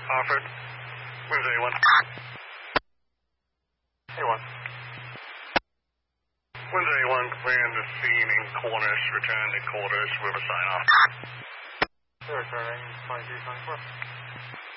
Hartford. Where's A1? A1. When's A1 clearing the scene in Cornish, return to quarters, Riverside off? Returning 2324.